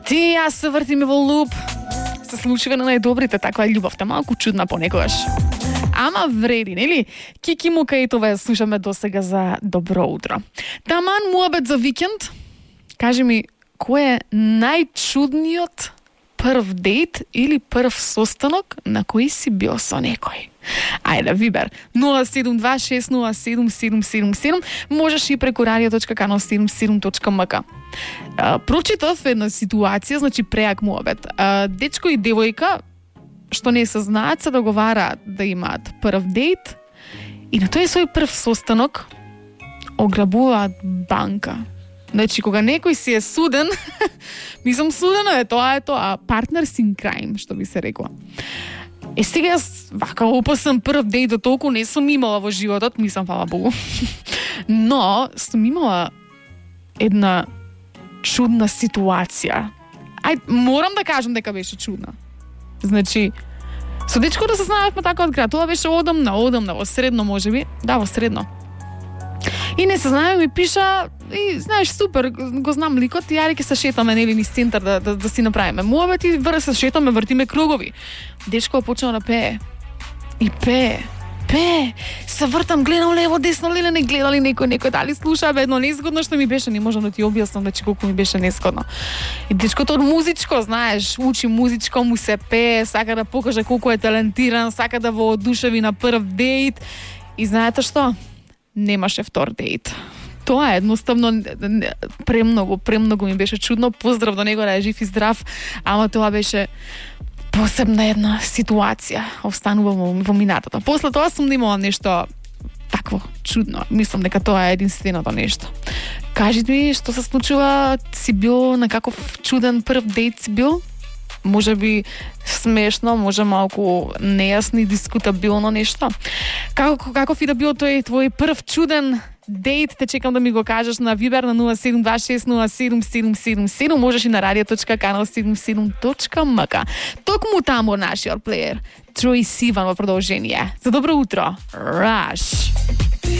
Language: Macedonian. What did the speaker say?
Јас се вртиме во луп. Се случува на најдобрите, таква е љубовта, малку чудна понекогаш. Ама вреди, нели? Кики Мука и това слушаме досега за добро утро. Таман муабет за викенд. Кажи ми, кој е најчудниот прв дейт или прв состанок на кој си бил со некој? Ајде, вибер 072607777. Можеш и преку radio.canal77.mk. Прочитав една ситуација, значи преак муабет. Дечко и девојка што не се знаат, се договараат да имаат прв дейт и на тој свој прв состанок ограбуваат банка. Значи, кога некој си е суден, мислам судено е тоа, partners in crime, што би се рекла. Сега јас, вака опасен прв дейт до толку не сум имала во животот, мислам, фала Богу. Но, сум имала една чудна ситуација. Морам да кажам дека беше чудна. Значи, со дечко да се знаевме така од град. Тоа беше одамна, во средно можеби. Да, во средно. И не се знаеме, ми пиша, и знаеш, супер, го знам ликот, и јари ќе се шетаме, нели, низ центар да си направиме муабет и се шетаме, вртиме кругови. Дечко почна да пее. И пее. Се вртам, гледам лево, десно, леле, не гледали некој дали слуша, едно незгодно што ми беше, не можам да ти објаснам, значи колку ми беше незгодно. И дечкото од музичко, знаеш, учи музичко, му се пее, сака да покаже колку е талентиран, сака да во одушеви на прв дейт. И знаете што? Немаше втор дейт. Тоа е едноставно премногу ми беше чудно. Поздрав до него, да е жив и здрав, ама тоа беше посебна една ситуација, останува во минатото. После тоа сум имала нешто такво чудно. Мислам дека тоа е единственото нешто. Кажите ми, што се случува? Си бил на каков чуден прв дейт си бил? Може би смешно, може малку нејасно и дискутабилно нешто. Каков и да бил тој твој прв чуден дейт, те чекам да ми го кажеш на Viber на 072607777. Можеш и на radio.canal77.mk. Токму таму нашиот плеер Трој Сиван во продолжение. За добро утро. Раш.